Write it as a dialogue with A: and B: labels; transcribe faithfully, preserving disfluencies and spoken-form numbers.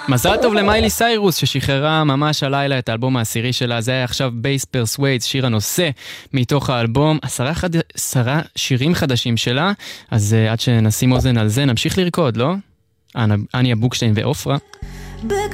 A: מזל טוב למיילי סיירוס ששחררה ממש הלילה את האלבום העשירי שלה. זה היה עכשיו בייס פרסוויידס, שיר הנושא מתוך האלבום. עשרה, חד... עשרה שירים חדשים שלה, אז uh, עד שנשים אוזן על זה נמשיך לרקוד, לא? אניה בוקשטיין ואופרה.